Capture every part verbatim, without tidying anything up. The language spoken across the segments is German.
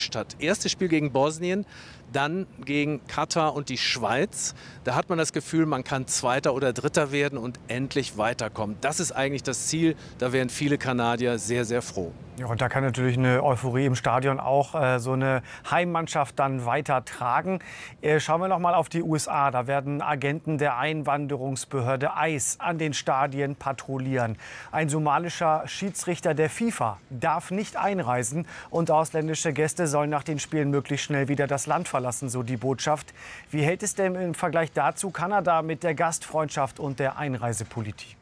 Statt. Erstes Spiel gegen Bosnien, dann gegen Katar und die Schweiz. Da hat man das Gefühl, man kann Zweiter oder Dritter werden und endlich weiterkommen. Das ist eigentlich das Ziel. Da wären viele Kanadier sehr, sehr froh. Ja, und da kann natürlich eine Euphorie im Stadion auch äh, so eine Heimmannschaft dann weitertragen. Äh, schauen wir noch mal auf die U S A. Da werden Agenten der Einwanderungsbehörde I C E an den Stadien patrouillieren. Ein somalischer Schiedsrichter der FIFA darf nicht einreisen und ausländische Gäste sollen nach den Spielen möglichst schnell wieder das Land verlassen, so die Botschaft. Wie hält es denn im Vergleich dazu Kanada mit der Gastfreundschaft und der Einreisepolitik?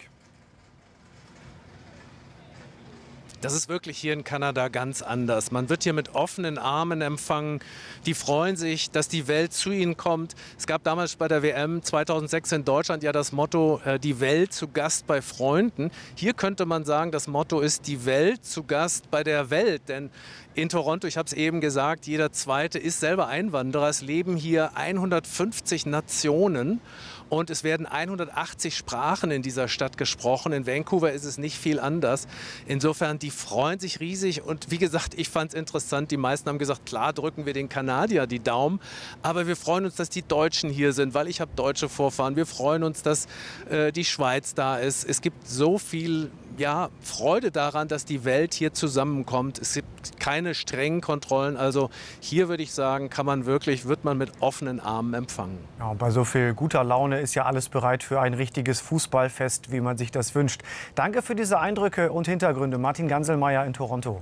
Das ist wirklich hier in Kanada ganz anders. Man wird hier mit offenen Armen empfangen. Die freuen sich, dass die Welt zu ihnen kommt. Es gab damals bei der W M zweitausendsechs in Deutschland ja das Motto, äh, die Welt zu Gast bei Freunden. Hier könnte man sagen, das Motto ist die Welt zu Gast bei der Welt. Denn in Toronto, ich habe es eben gesagt, jeder Zweite ist selber Einwanderer. Es leben hier hundertfünfzig Nationen. Und es werden hundertachtzig Sprachen in dieser Stadt gesprochen. In Vancouver ist es nicht viel anders. Insofern, die freuen sich riesig. Und wie gesagt, ich fand es interessant. Die meisten haben gesagt, klar drücken wir den Kanadier die Daumen. Aber wir freuen uns, dass die Deutschen hier sind, weil ich habe deutsche Vorfahren. Wir freuen uns, dass äh, die Schweiz da ist. Es gibt so viel ja, Freude daran, dass die Welt hier zusammenkommt. Es gibt keine strengen Kontrollen. Also hier würde ich sagen, kann man wirklich, wird man mit offenen Armen empfangen. Ja, und bei so viel guter Laune ist ja alles bereit für ein richtiges Fußballfest, wie man sich das wünscht. Danke für diese Eindrücke und Hintergründe. Martin Ganselmeier in Toronto.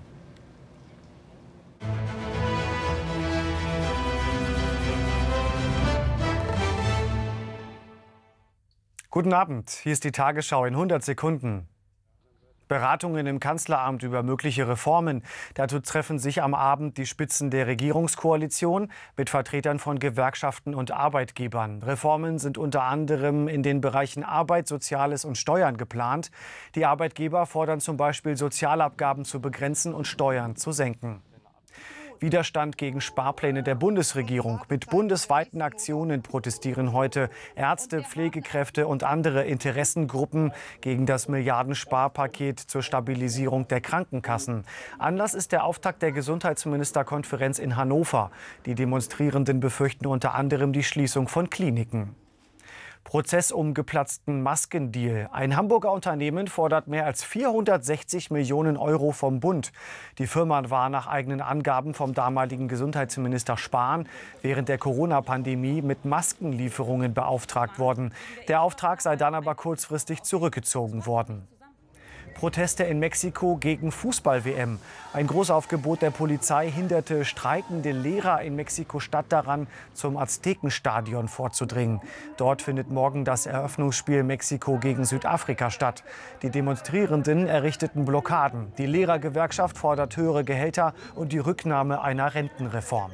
Guten Abend, hier ist die Tagesschau in hundert Sekunden. Beratungen im Kanzleramt über mögliche Reformen. Dazu treffen sich am Abend die Spitzen der Regierungskoalition mit Vertretern von Gewerkschaften und Arbeitgebern. Reformen sind unter anderem in den Bereichen Arbeit, Soziales und Steuern geplant. Die Arbeitgeber fordern zum Beispiel, Sozialabgaben zu begrenzen und Steuern zu senken. Widerstand gegen Sparpläne der Bundesregierung. Mit bundesweiten Aktionen protestieren heute Ärzte, Pflegekräfte und andere Interessengruppen gegen das Milliardensparpaket zur Stabilisierung der Krankenkassen. Anlass ist der Auftakt der Gesundheitsministerkonferenz in Hannover. Die Demonstrierenden befürchten unter anderem die Schließung von Kliniken. Prozess um geplatzten Maskendeal. Ein Hamburger Unternehmen fordert mehr als vierhundertsechzig Millionen Euro vom Bund. Die Firma war nach eigenen Angaben vom damaligen Gesundheitsminister Spahn während der Corona-Pandemie mit Maskenlieferungen beauftragt worden. Der Auftrag sei dann aber kurzfristig zurückgezogen worden. Proteste in Mexiko gegen Fußball-W M. Ein Großaufgebot der Polizei hinderte streikende Lehrer in Mexiko-Stadt daran, zum Aztekenstadion vorzudringen. Dort findet morgen das Eröffnungsspiel Mexiko gegen Südafrika statt. Die Demonstrierenden errichteten Blockaden. Die Lehrergewerkschaft fordert höhere Gehälter und die Rücknahme einer Rentenreform.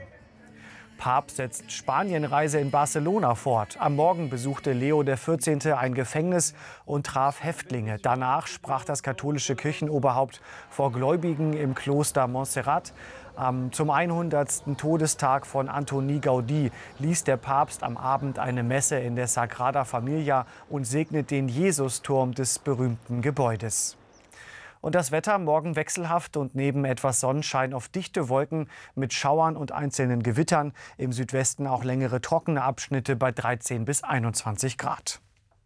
Papst setzt Spanienreise in Barcelona fort. Am Morgen besuchte Leo der vierzehnte ein Gefängnis und traf Häftlinge. Danach sprach das katholische Kirchenoberhaupt vor Gläubigen im Kloster Montserrat. Zum hundertsten Todestag von Antoni Gaudí ließ der Papst am Abend eine Messe in der Sagrada Familia und segnet den Jesusturm des berühmten Gebäudes. Und das Wetter morgen wechselhaft und neben etwas Sonnenschein auf dichte Wolken mit Schauern und einzelnen Gewittern. Im Südwesten auch längere trockene Abschnitte bei dreizehn bis einundzwanzig Grad.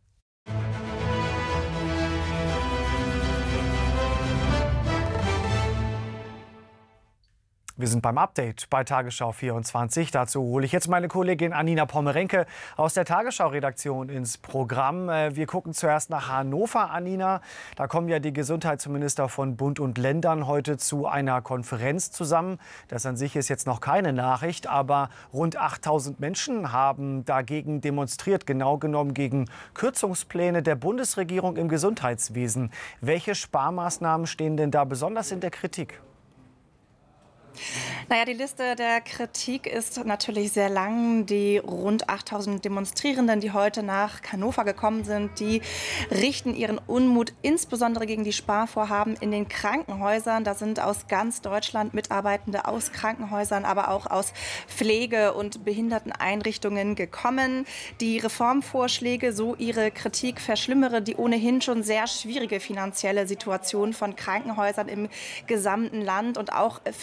Wir sind beim Update bei Tagesschau vierundzwanzig. Dazu hole ich jetzt meine Kollegin Anina Pommerenke aus der Tagesschau-Redaktion ins Programm. Wir gucken zuerst nach Hannover, Anina. Da kommen ja die Gesundheitsminister von Bund und Ländern heute zu einer Konferenz zusammen. Das an sich ist jetzt noch keine Nachricht, aber rund achttausend Menschen haben dagegen demonstriert, genau genommen gegen Kürzungspläne der Bundesregierung im Gesundheitswesen. Welche Sparmaßnahmen stehen denn da besonders in der Kritik? Naja, die Liste der Kritik ist natürlich sehr lang. Die rund achttausend Demonstrierenden, die heute nach Hannover gekommen sind, die richten ihren Unmut insbesondere gegen die Sparvorhaben in den Krankenhäusern. Da sind aus ganz Deutschland Mitarbeitende aus Krankenhäusern, aber auch aus Pflege- und Behinderteneinrichtungen gekommen. Die Reformvorschläge, so ihre Kritik, verschlimmere die ohnehin schon sehr schwierige finanzielle Situation von Krankenhäusern im gesamten Land und auch viele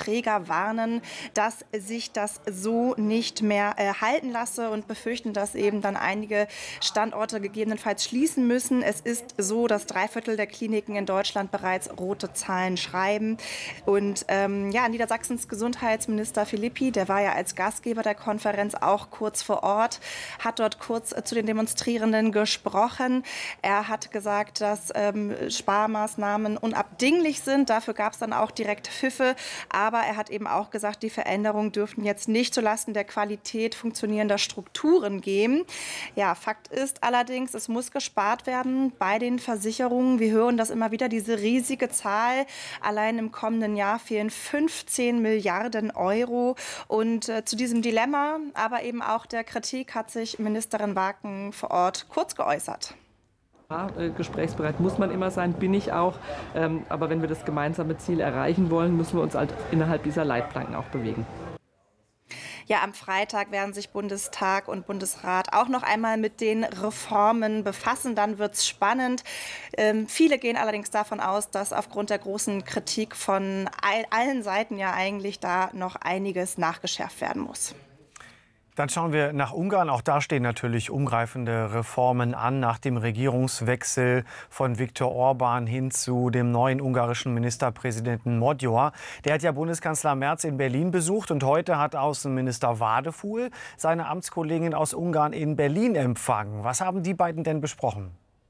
Träger warnen, dass sich das so nicht mehr äh, halten lasse und befürchten, dass eben dann einige Standorte gegebenenfalls schließen müssen. Es ist so, dass drei Viertel der Kliniken in Deutschland bereits rote Zahlen schreiben. Und ähm, ja, Niedersachsens Gesundheitsminister Philippi, der war ja als Gastgeber der Konferenz auch kurz vor Ort, hat dort kurz äh, zu den Demonstrierenden gesprochen. Er hat gesagt, dass ähm, Sparmaßnahmen unabdinglich sind. Dafür gab es dann auch direkt Pfiffe. Aber er hat eben auch gesagt, die Veränderungen dürften jetzt nicht zulasten der Qualität funktionierender Strukturen gehen. Ja, Fakt ist allerdings, es muss gespart werden bei den Versicherungen. Wir hören das immer wieder, diese riesige Zahl. Allein im kommenden Jahr fehlen fünfzehn Milliarden Euro. Und äh, zu diesem Dilemma, aber eben auch der Kritik hat sich Ministerin Waken vor Ort kurz geäußert. Ja, gesprächsbereit muss man immer sein, bin ich auch. Ähm, aber wenn wir das gemeinsame Ziel erreichen wollen, müssen wir uns halt innerhalb dieser Leitplanken auch bewegen. Ja, am Freitag werden sich Bundestag und Bundesrat auch noch einmal mit den Reformen befassen. Dann wird es spannend. Ähm, viele gehen allerdings davon aus, dass aufgrund der großen Kritik von all, allen Seiten ja eigentlich da noch einiges nachgeschärft werden muss. Dann schauen wir nach Ungarn. Auch da stehen natürlich umgreifende Reformen an nach dem Regierungswechsel von Viktor Orban hin zu dem neuen ungarischen Ministerpräsidenten Magyar. Der hat ja Bundeskanzler Merz in Berlin besucht und heute hat Außenminister Vardeful seine Amtskollegin aus Ungarn in Berlin empfangen. Was haben die beiden denn besprochen?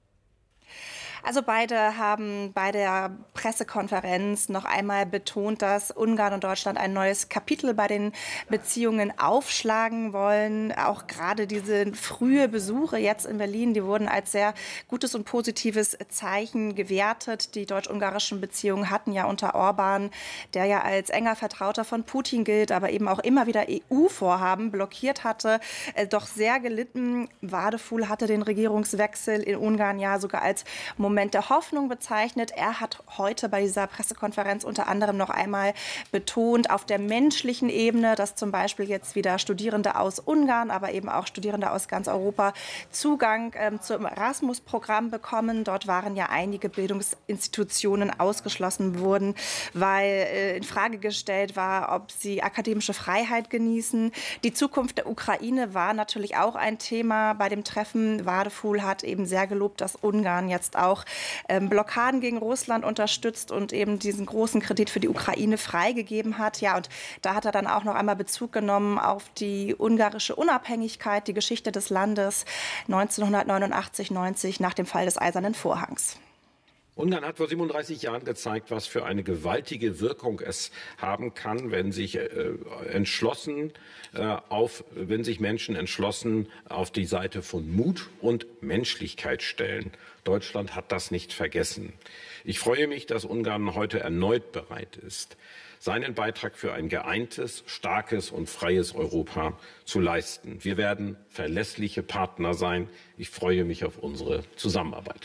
Also beide haben bei der Pressekonferenz noch einmal betont, dass Ungarn und Deutschland ein neues Kapitel bei den Beziehungen aufschlagen wollen. Auch gerade diese frühe Besuche jetzt in Berlin, die wurden als sehr gutes und positives Zeichen gewertet. Die deutsch-ungarischen Beziehungen hatten ja unter Orban, der ja als enger Vertrauter von Putin gilt, aber eben auch immer wieder E U-Vorhaben blockiert hatte, doch sehr gelitten. Vardeful hatte den Regierungswechsel in Ungarn ja sogar als Moment der Hoffnung bezeichnet. Er hat heute bei dieser Pressekonferenz unter anderem noch einmal betont, auf der menschlichen Ebene, dass zum Beispiel jetzt wieder Studierende aus Ungarn, aber eben auch Studierende aus ganz Europa Zugang ähm, zum Erasmus-Programm bekommen. Dort waren ja einige Bildungsinstitutionen ausgeschlossen worden, weil äh, in Frage gestellt war, ob sie akademische Freiheit genießen. Die Zukunft der Ukraine war natürlich auch ein Thema bei dem Treffen. Vardeful hat eben sehr gelobt, dass Ungarn jetzt auch ähm, Blockaden gegen Russland unterstützt und eben diesen großen Kredit für die Ukraine freigegeben hat. Ja, und da hat er dann auch noch einmal Bezug genommen auf die ungarische Unabhängigkeit, die Geschichte des Landes neunzehnhundertneunundachtzig neunzig nach dem Fall des Eisernen Vorhangs. Ungarn hat vor siebenunddreißig Jahren gezeigt, was für eine gewaltige Wirkung es haben kann, wenn sich äh, entschlossen äh, auf, wenn sich Menschen entschlossen auf die Seite von Mut und Menschlichkeit stellen. Deutschland hat das nicht vergessen. Ich freue mich, dass Ungarn heute erneut bereit ist, seinen Beitrag für ein geeintes, starkes und freies Europa zu leisten. Wir werden verlässliche Partner sein. Ich freue mich auf unsere Zusammenarbeit.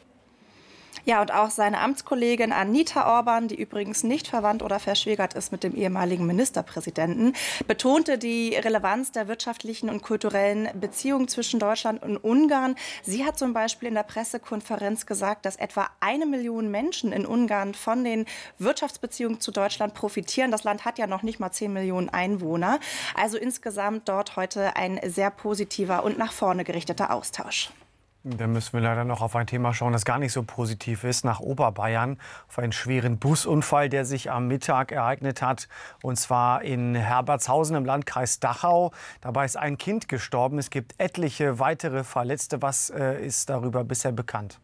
Ja, und auch seine Amtskollegin Anita Orban, die übrigens nicht verwandt oder verschwägert ist mit dem ehemaligen Ministerpräsidenten, betonte die Relevanz der wirtschaftlichen und kulturellen Beziehungen zwischen Deutschland und Ungarn. Sie hat zum Beispiel in der Pressekonferenz gesagt, dass etwa eine Million Menschen in Ungarn von den Wirtschaftsbeziehungen zu Deutschland profitieren. Das Land hat ja noch nicht mal zehn Millionen Einwohner. Also insgesamt dort heute ein sehr positiver und nach vorne gerichteter Austausch. Da müssen wir leider noch auf ein Thema schauen, das gar nicht so positiv ist. Nach Oberbayern auf einen schweren Busunfall, der sich am Mittag ereignet hat. Und zwar in Herbertshausen im Landkreis Dachau. Dabei ist ein Kind gestorben. Es gibt etliche weitere Verletzte. Was äh, ist darüber bisher bekannt?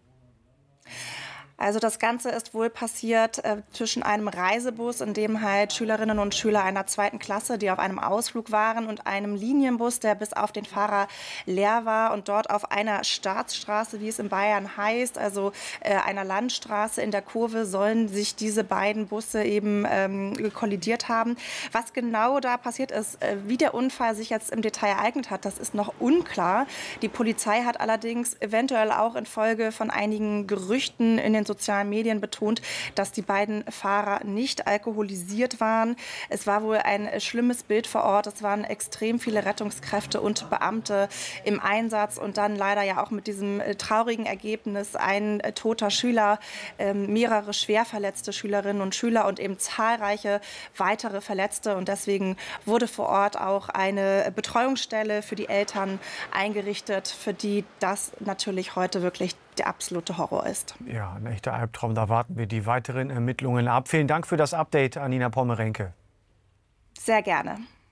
Also das Ganze ist wohl passiert äh, zwischen einem Reisebus, in dem halt Schülerinnen und Schüler einer zweiten Klasse, die auf einem Ausflug waren, und einem Linienbus, der bis auf den Fahrer leer war. Und dort auf einer Staatsstraße, wie es in Bayern heißt, also äh, einer Landstraße in der Kurve, sollen sich diese beiden Busse eben ähm, kollidiert haben. Was genau da passiert ist, äh, wie der Unfall sich jetzt im Detail ereignet hat, das ist noch unklar. Die Polizei hat allerdings eventuell auch infolge von einigen Gerüchten in den sozialen Medien betont, dass die beiden Fahrer nicht alkoholisiert waren. Es war wohl ein schlimmes Bild vor Ort. Es waren extrem viele Rettungskräfte und Beamte im Einsatz und dann leider ja auch mit diesem traurigen Ergebnis ein toter Schüler, mehrere schwer verletzte Schülerinnen und Schüler und eben zahlreiche weitere Verletzte. Und deswegen wurde vor Ort auch eine Betreuungsstelle für die Eltern eingerichtet, für die das natürlich heute wirklich der absolute Horror ist. Ja, ein echter Albtraum. Da warten wir die weiteren Ermittlungen ab. Vielen Dank für das Update, Anina Pommerenke. Sehr gerne.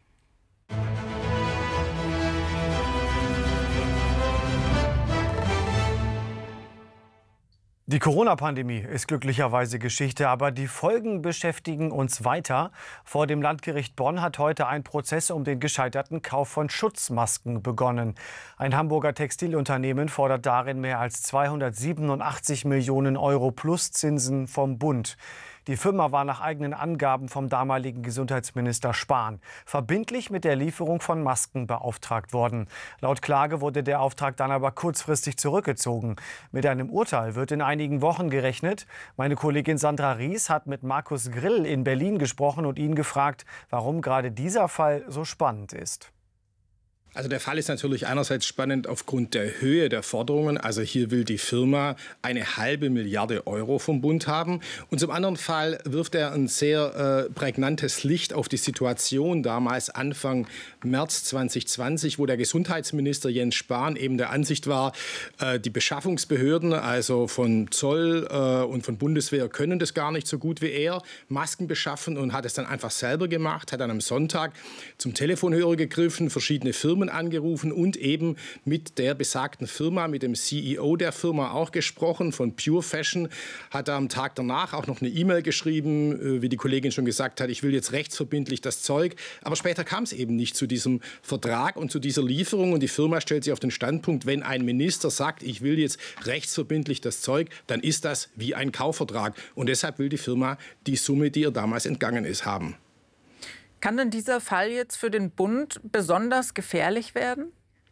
Die Corona-Pandemie ist glücklicherweise Geschichte, aber die Folgen beschäftigen uns weiter. Vor dem Landgericht Bonn hat heute ein Prozess um den gescheiterten Kauf von Schutzmasken begonnen. Ein Hamburger Textilunternehmen fordert darin mehr als zweihundertsiebenundachtzig Millionen Euro plus Zinsen vom Bund. Die Firma war nach eigenen Angaben vom damaligen Gesundheitsminister Spahn verbindlich mit der Lieferung von Masken beauftragt worden. Laut Klage wurde der Auftrag dann aber kurzfristig zurückgezogen. Mit einem Urteil wird in einigen Wochen gerechnet. Meine Kollegin Sandra Ries hat mit Markus Grill in Berlin gesprochen und ihn gefragt, warum gerade dieser Fall so spannend ist. Also der Fall ist natürlich einerseits spannend aufgrund der Höhe der Forderungen. Also hier will die Firma eine halbe Milliarde Euro vom Bund haben. Und zum anderen Fall wirft er ein sehr äh, prägnantes Licht auf die Situation damals Anfang März zwanzig zwanzig, wo der Gesundheitsminister Jens Spahn eben der Ansicht war, äh, die Beschaffungsbehörden, also von Zoll äh, und von Bundeswehr, können das gar nicht so gut wie er, Masken beschaffen, und hat es dann einfach selber gemacht, hat dann am Sonntag zum Telefonhörer gegriffen, verschiedene Firmen angerufen und eben mit der besagten Firma, mit dem C E O der Firma auch gesprochen, von Pure Fashion, hat er am Tag danach auch noch eine E-Mail geschrieben, wie die Kollegin schon gesagt hat, ich will jetzt rechtsverbindlich das Zeug. Aber später kam es eben nicht zu diesem Vertrag und zu dieser Lieferung, und die Firma stellt sich auf den Standpunkt, wenn ein Minister sagt, ich will jetzt rechtsverbindlich das Zeug, dann ist das wie ein Kaufvertrag. Und deshalb will die Firma die Summe, die ihr damals entgangen ist, haben. Kann denn dieser Fall jetzt für den Bund besonders gefährlich werden?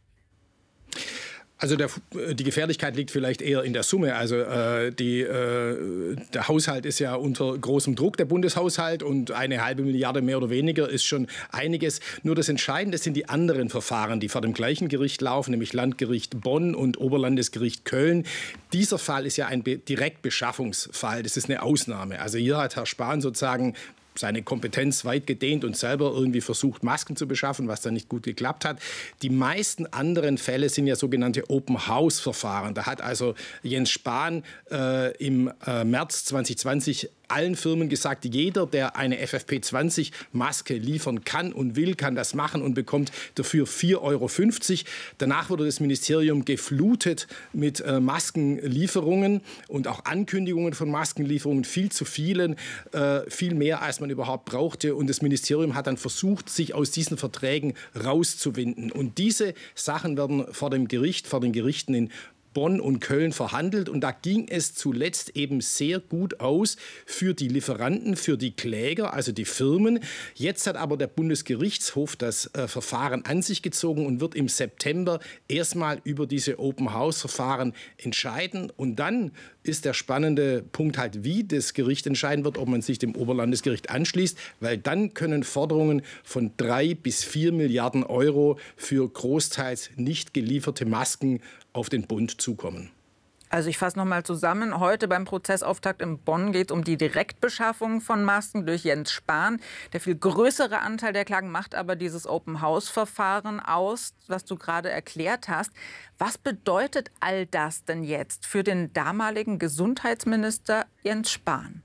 Also der, die Gefährlichkeit liegt vielleicht eher in der Summe. Also äh, die, äh, der Haushalt ist ja unter großem Druck, der Bundeshaushalt, und eine halbe Milliarde mehr oder weniger ist schon einiges. Nur das Entscheidende sind die anderen Verfahren, die vor dem gleichen Gericht laufen, nämlich Landgericht Bonn und Oberlandesgericht Köln. Dieser Fall ist ja ein Be- Direktbeschaffungsfall. Das ist eine Ausnahme. Also hier hat Herr Spahn sozusagen seine Kompetenz weit gedehnt und selber irgendwie versucht, Masken zu beschaffen, was dann nicht gut geklappt hat. Die meisten anderen Fälle sind ja sogenannte Open-House-Verfahren. Da hat also Jens Spahn äh, im äh, März zwanzig zwanzig allen Firmen gesagt, jeder, der eine F F P zwanzig Maske liefern kann und will, kann das machen und bekommt dafür vier Euro fünfzig. Danach wurde das Ministerium geflutet mit äh, Maskenlieferungen und auch Ankündigungen von Maskenlieferungen, viel zu vielen, äh, viel mehr, als man überhaupt brauchte. Und das Ministerium hat dann versucht, sich aus diesen Verträgen rauszuwinden. Und diese Sachen werden vor dem Gericht, vor den Gerichten in Bonn und Köln verhandelt, und da ging es zuletzt eben sehr gut aus für die Lieferanten, für die Kläger, also die Firmen. Jetzt hat aber der Bundesgerichtshof das äh, Verfahren an sich gezogen und wird im September erstmal über diese Open-House-Verfahren entscheiden, und dann ist der spannende Punkt halt, wie das Gericht entscheiden wird, ob man sich dem Oberlandesgericht anschließt, weil dann können Forderungen von drei bis vier Milliarden Euro für großteils nicht gelieferte Masken auf den Bund zukommen. Also ich fasse noch mal zusammen. Heute beim Prozessauftakt in Bonn geht es um die Direktbeschaffung von Masken durch Jens Spahn. Der viel größere Anteil der Klagen macht aber dieses Open-House-Verfahren aus, was du gerade erklärt hast. Was bedeutet all das denn jetzt für den damaligen Gesundheitsminister Jens Spahn?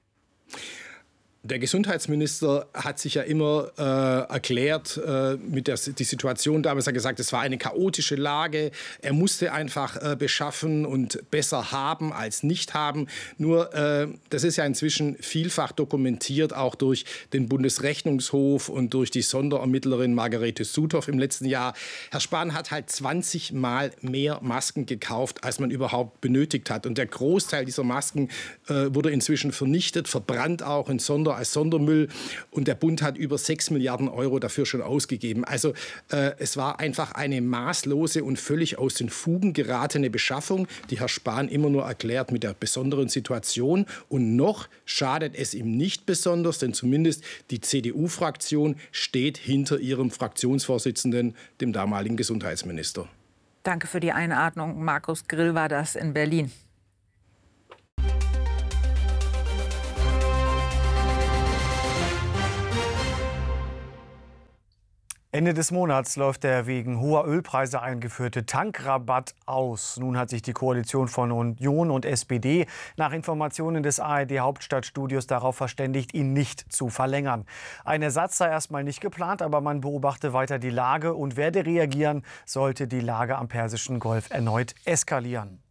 Der Gesundheitsminister hat sich ja immer äh, erklärt, äh, mit der die Situation damals, er hat gesagt, es war eine chaotische Lage. Er musste einfach äh, beschaffen und besser haben als nicht haben. Nur äh, das ist ja inzwischen vielfach dokumentiert, auch durch den Bundesrechnungshof und durch die Sonderermittlerin Margarete Suthoff im letzten Jahr. Herr Spahn hat halt zwanzig Mal mehr Masken gekauft, als man überhaupt benötigt hat. Und der Großteil dieser Masken äh, wurde inzwischen vernichtet, verbrannt auch in Sonderermittlerin gesonder als Sondermüll. Und der Bund hat über sechs Milliarden Euro dafür schon ausgegeben. Also äh, es war einfach eine maßlose und völlig aus den Fugen geratene Beschaffung, die Herr Spahn immer nur erklärt mit der besonderen Situation. Und noch schadet es ihm nicht besonders, denn zumindest die C D U-Fraktion steht hinter ihrem Fraktionsvorsitzenden, dem damaligen Gesundheitsminister. Danke für die Einordnung. Markus Grill war das in Berlin. Ende des Monats läuft der wegen hoher Ölpreise eingeführte Tankrabatt aus. Nun hat sich die Koalition von Union und S P D nach Informationen des A R D-Hauptstadtstudios darauf verständigt, ihn nicht zu verlängern. Ein Ersatz sei erstmal nicht geplant, aber man beobachte weiter die Lage und werde reagieren, sollte die Lage am Persischen Golf erneut eskalieren.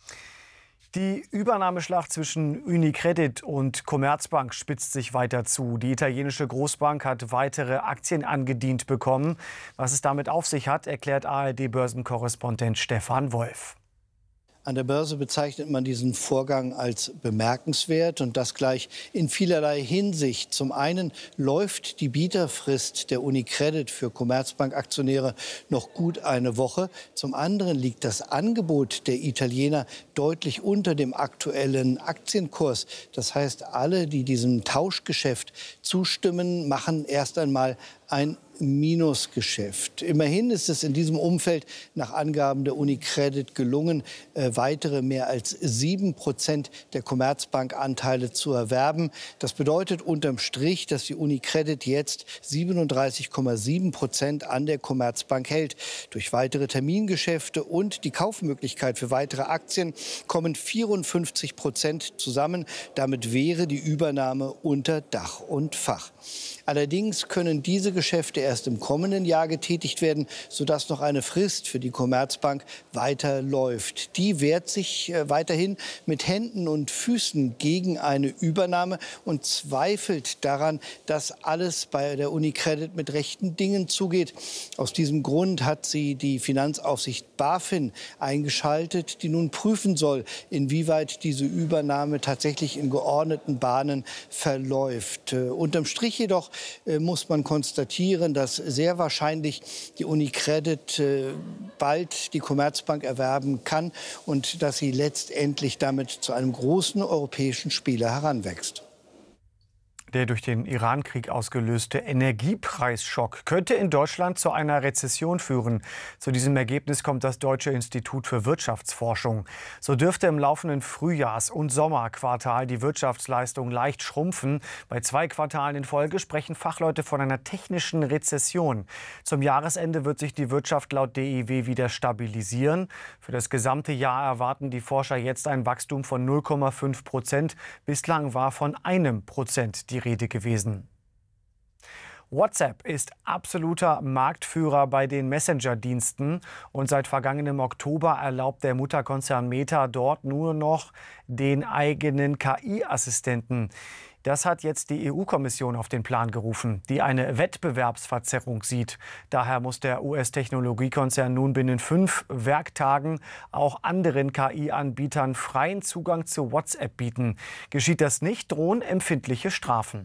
Die Übernahmeschlacht zwischen Unicredit und Commerzbank spitzt sich weiter zu. Die italienische Großbank hat weitere Aktien angedient bekommen. Was es damit auf sich hat, erklärt A R D-Börsenkorrespondent Stefan Wolf. An der Börse bezeichnet man diesen Vorgang als bemerkenswert und das gleich in vielerlei Hinsicht. Zum einen läuft die Bieterfrist der Unicredit für Commerzbank-Aktionäre noch gut eine Woche. Zum anderen liegt das Angebot der Italiener deutlich unter dem aktuellen Aktienkurs. Das heißt, alle, die diesem Tauschgeschäft zustimmen, machen erst einmal ein Minusgeschäft. Immerhin ist es in diesem Umfeld nach Angaben der Unicredit gelungen, äh, weitere mehr als sieben Prozent der Commerzbank-Anteile zu erwerben. Das bedeutet unterm Strich, dass die Unicredit jetzt siebenunddreißig Komma sieben Prozent an der Commerzbank hält. Durch weitere Termingeschäfte und die Kaufmöglichkeit für weitere Aktien kommen vierundfünfzig Prozent zusammen. Damit wäre die Übernahme unter Dach und Fach. Allerdings können diese Geschäfte erst im kommenden Jahr getätigt werden, sodass noch eine Frist für die Commerzbank weiterläuft. Die wehrt sich weiterhin mit Händen und Füßen gegen eine Übernahme und zweifelt daran, dass alles bei der Unicredit mit rechten Dingen zugeht. Aus diesem Grund hat sie die Finanzaufsicht BaFin eingeschaltet, die nun prüfen soll, inwieweit diese Übernahme tatsächlich in geordneten Bahnen verläuft. Äh, unterm Strich jedoch äh, muss man konstatieren, dass sehr wahrscheinlich die Unicredit äh, bald die Commerzbank erwerben kann und dass sie letztendlich damit zu einem großen europäischen Spieler heranwächst. Der durch den Iran-Krieg ausgelöste Energiepreisschock könnte in Deutschland zu einer Rezession führen. Zu diesem Ergebnis kommt das Deutsche Institut für Wirtschaftsforschung. So dürfte im laufenden Frühjahrs- und Sommerquartal die Wirtschaftsleistung leicht schrumpfen. Bei zwei Quartalen in Folge sprechen Fachleute von einer technischen Rezession. Zum Jahresende wird sich die Wirtschaft laut D I W wieder stabilisieren. Für das gesamte Jahr erwarten die Forscher jetzt ein Wachstum von null Komma fünf Prozent. Bislang war von einem Prozent die Rede gewesen. WhatsApp ist absoluter Marktführer bei den Messenger-Diensten und seit vergangenem Oktober erlaubt der Mutterkonzern Meta dort nur noch den eigenen K I-Assistenten. Das hat jetzt die E U-Kommission auf den Plan gerufen, die eine Wettbewerbsverzerrung sieht. Daher muss der U S-Technologiekonzern nun binnen fünf Werktagen auch anderen K I-Anbietern freien Zugang zu WhatsApp bieten. Geschieht das nicht, drohen empfindliche Strafen.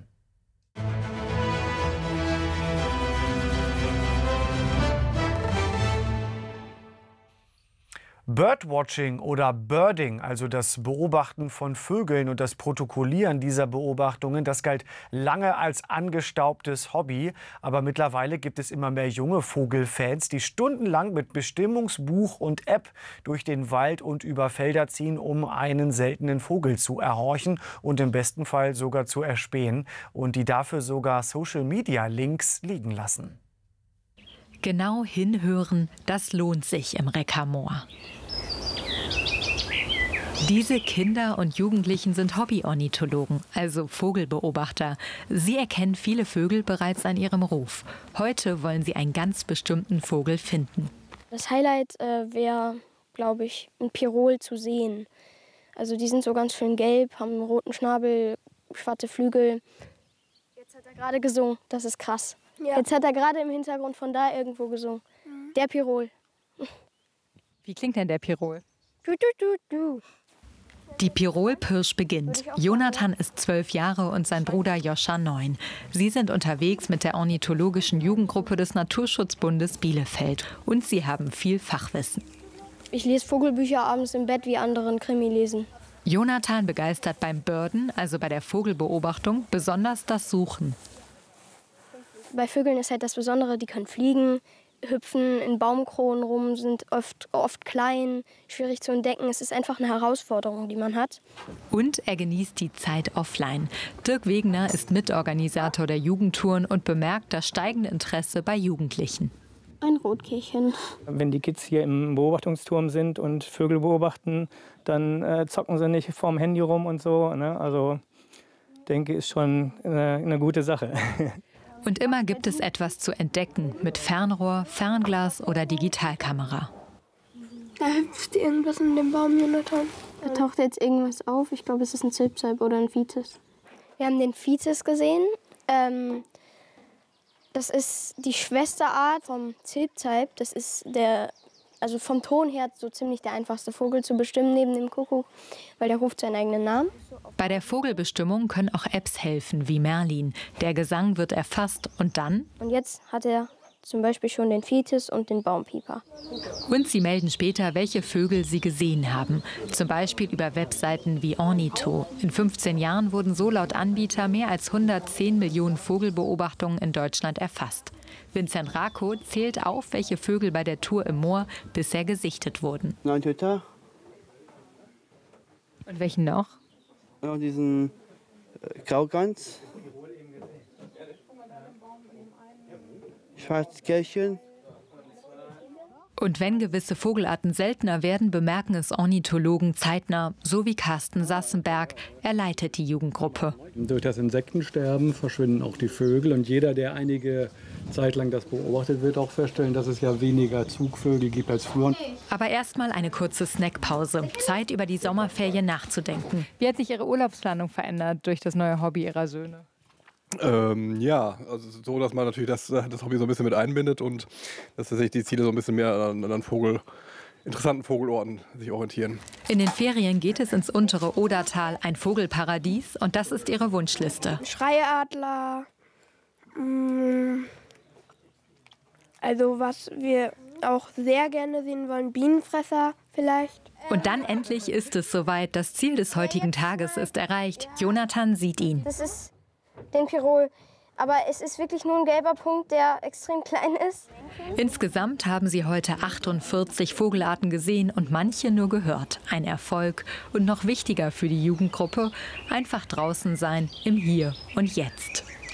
Birdwatching oder Birding, also das Beobachten von Vögeln und das Protokollieren dieser Beobachtungen, das galt lange als angestaubtes Hobby. Aber mittlerweile gibt es immer mehr junge Vogelfans, die stundenlang mit Bestimmungsbuch und App durch den Wald und über Felder ziehen, um einen seltenen Vogel zu erhorchen und im besten Fall sogar zu erspähen und die dafür sogar Social-Media-Links liegen lassen. Genau hinhören, das lohnt sich im Reckermoor. Diese Kinder und Jugendlichen sind Hobby-Ornithologen, also Vogelbeobachter. Sie erkennen viele Vögel bereits an ihrem Ruf. Heute wollen sie einen ganz bestimmten Vogel finden. Das Highlight äh, wäre, glaube ich, ein Pirol zu sehen. Also die sind so ganz schön gelb, haben einen roten Schnabel, schwarze Flügel. Jetzt hat er gerade gesungen, das ist krass. Ja. Jetzt hat er gerade im Hintergrund von da irgendwo gesungen. Mhm. Der Pirol. Wie klingt denn der Pirol? Du, du, du, du. Die Pirol-Pirsch beginnt. Jonathan ist zwölf Jahre und sein Bruder Joscha neun. Sie sind unterwegs mit der ornithologischen Jugendgruppe des Naturschutzbundes Bielefeld. Und sie haben viel Fachwissen. Ich lese Vogelbücher abends im Bett, wie andere einen Krimi lesen. Jonathan begeistert beim Birden, also bei der Vogelbeobachtung, besonders das Suchen. Bei Vögeln ist halt das Besondere, die können fliegen, hüpfen in Baumkronen rum, sind oft, oft klein, schwierig zu entdecken. Es ist einfach eine Herausforderung, die man hat. Und er genießt die Zeit offline. Dirk Wegener ist Mitorganisator der Jugendtouren und bemerkt das steigende Interesse bei Jugendlichen. Ein Rotkehlchen. Wenn die Kids hier im Beobachtungsturm sind und Vögel beobachten, dann äh, zocken sie nicht vorm Handy rum und so. Ne? Also denke, ist schon eine, eine gute Sache. Und immer gibt es etwas zu entdecken mit Fernrohr, Fernglas oder Digitalkamera. Da hüpft irgendwas in dem Baum, Jonathan. Da taucht jetzt irgendwas auf. Ich glaube, es ist ein Zilpzalp oder ein Vitis. Wir haben den Vitis gesehen. Ähm, das ist die Schwesterart vom Zilpzalp. Das ist der, also vom Ton her so ziemlich der einfachste Vogel zu bestimmen neben dem Kuckuck, weil der ruft seinen eigenen Namen. Bei der Vogelbestimmung können auch Apps helfen, wie Merlin. Der Gesang wird erfasst und dann? Und jetzt hat er zum Beispiel schon den Vitis und den Baumpieper. Und sie melden später, welche Vögel sie gesehen haben. Zum Beispiel über Webseiten wie Ornito. In fünfzehn Jahren wurden so laut Anbieter mehr als hundertzehn Millionen Vogelbeobachtungen in Deutschland erfasst. Vincent Rako zählt auf, welche Vögel bei der Tour im Moor bisher gesichtet wurden. Neun Töter. Und welchen noch? Ja, diesen äh, Graugans. Schwarzkehlchen. Und wenn gewisse Vogelarten seltener werden, bemerken es Ornithologen zeitnah, so wie Carsten Sassenberg. Er leitet die Jugendgruppe. Durch das Insektensterben verschwinden auch die Vögel. Und jeder, der einige Zeit lang das beobachtet, wird auch feststellen, dass es ja weniger Zugvögel gibt als früher. Aber erstmal eine kurze Snackpause. Zeit, über die Sommerferien nachzudenken. Wie hat sich Ihre Urlaubsplanung verändert durch das neue Hobby Ihrer Söhne? Ähm, ja, also so, dass man natürlich das, das Hobby so ein bisschen mit einbindet und dass sich die Ziele so ein bisschen mehr an, an Vogel, interessanten Vogelorten sich orientieren. In den Ferien geht es ins untere Odertal, ein Vogelparadies, und das ist ihre Wunschliste. Schreiadler, also was wir auch sehr gerne sehen wollen, Bienenfresser vielleicht. Und dann endlich ist es soweit. Das Ziel des heutigen Tages ist erreicht. Jonathan sieht ihn. Das ist den Pirol. Aber es ist wirklich nur ein gelber Punkt, der extrem klein ist. Insgesamt haben sie heute achtundvierzig Vogelarten gesehen und manche nur gehört. Ein Erfolg. Und noch wichtiger für die Jugendgruppe, einfach draußen sein im Hier und Jetzt.